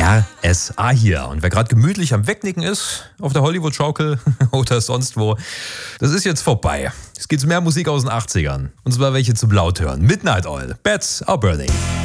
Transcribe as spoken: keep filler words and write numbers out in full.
R S A hier. Und wer gerade gemütlich am Wegnicken ist, auf der Hollywood-Schaukel oder sonst wo, das ist jetzt vorbei. Es geht mehr Musik aus den achtzigern. Und zwar welche zum Lauthören. Midnight Oil, Bats are Burning.